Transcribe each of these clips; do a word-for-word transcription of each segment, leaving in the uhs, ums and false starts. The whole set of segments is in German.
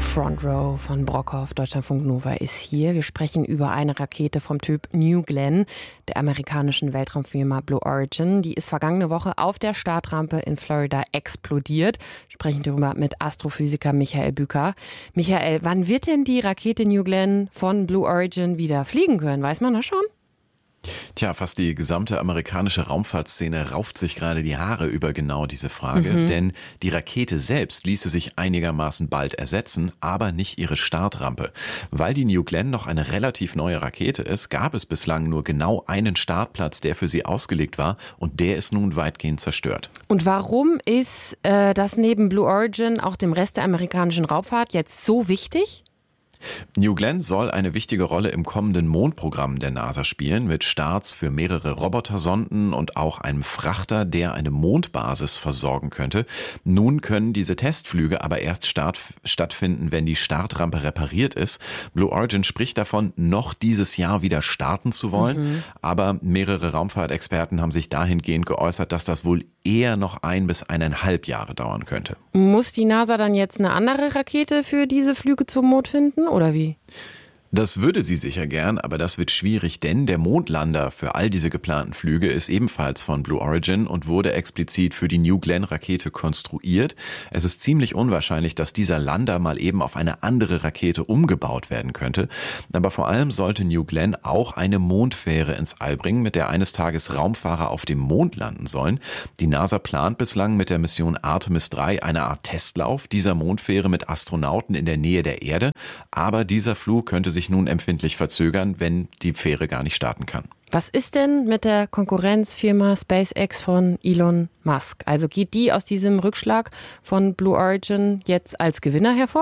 Front Row von Brockhoff, Deutschlandfunk Nova ist hier. Wir sprechen über eine Rakete vom Typ New Glenn, der amerikanischen Weltraumfirma Blue Origin. Die ist vergangene Woche auf der Startrampe in Florida explodiert. Wir sprechen darüber mit Astrophysiker Michael Bücker. Michael, wann wird denn die Rakete New Glenn von Blue Origin wieder fliegen können? Weiß man das schon? Tja, fast die gesamte amerikanische Raumfahrtszene rauft sich gerade die Haare über genau diese Frage, Mhm. denn die Rakete selbst ließe sich einigermaßen bald ersetzen, aber nicht ihre Startrampe. Weil die New Glenn noch eine relativ neue Rakete ist, gab es bislang nur genau einen Startplatz, der für sie ausgelegt war, und der ist nun weitgehend zerstört. Und warum ist äh, das neben Blue Origin auch dem Rest der amerikanischen Raumfahrt jetzt so wichtig? New Glenn soll eine wichtige Rolle im kommenden Mondprogramm der NASA spielen, mit Starts für mehrere Robotersonden und auch einem Frachter, der eine Mondbasis versorgen könnte. Nun können diese Testflüge aber erst start, stattfinden, wenn die Startrampe repariert ist. Blue Origin spricht davon, noch dieses Jahr wieder starten zu wollen, mhm. aber mehrere Raumfahrtexperten haben sich dahingehend geäußert, dass das wohl eher noch ein bis eineinhalb Jahre dauern könnte. Muss die NASA dann jetzt eine andere Rakete für diese Flüge zum Mond finden? Oder wie? Das würde sie sicher gern, aber das wird schwierig, denn der Mondlander für all diese geplanten Flüge ist ebenfalls von Blue Origin und wurde explizit für die New Glenn-Rakete konstruiert. Es ist ziemlich unwahrscheinlich, dass dieser Lander mal eben auf eine andere Rakete umgebaut werden könnte. Aber vor allem sollte New Glenn auch eine Mondfähre ins All bringen, mit der eines Tages Raumfahrer auf dem Mond landen sollen. Die NASA plant bislang mit der Mission Artemis drei eine Art Testlauf dieser Mondfähre mit Astronauten in der Nähe der Erde. Aber dieser Flug könnte sich sich nun empfindlich verzögern, wenn die Fähre gar nicht starten kann. Was ist denn mit der Konkurrenzfirma SpaceX von Elon Musk? Also geht die aus diesem Rückschlag von Blue Origin jetzt als Gewinner hervor?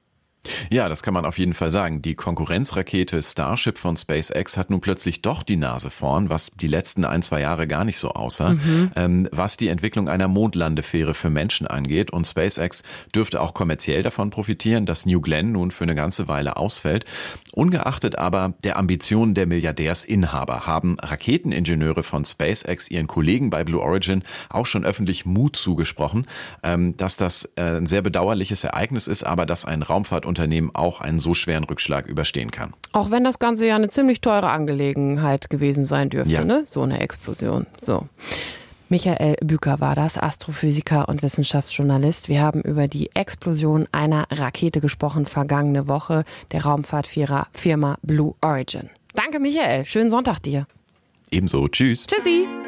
Ja, das kann man auf jeden Fall sagen. Die Konkurrenzrakete Starship von SpaceX hat nun plötzlich doch die Nase vorn, was die letzten ein, zwei Jahre gar nicht so aussah, mhm. ähm, was die Entwicklung einer Mondlandefähre für Menschen angeht. Und SpaceX dürfte auch kommerziell davon profitieren, dass New Glenn nun für eine ganze Weile ausfällt. Ungeachtet aber der Ambitionen der Milliardärsinhaber haben Raketeningenieure von SpaceX ihren Kollegen bei Blue Origin auch schon öffentlich Mut zugesprochen, ähm, dass das äh, ein sehr bedauerliches Ereignis ist, aber dass ein Raumfahrtunternehmen Unternehmen auch einen so schweren Rückschlag überstehen kann. Auch wenn das Ganze ja eine ziemlich teure Angelegenheit gewesen sein dürfte, ja. ne? So eine Explosion. So. Michael Bücker war das, Astrophysiker und Wissenschaftsjournalist. Wir haben über die Explosion einer Rakete gesprochen, vergangene Woche, der Raumfahrtfirma Blue Origin. Danke, Michael. Schönen Sonntag dir. Ebenso. Tschüss. Tschüssi.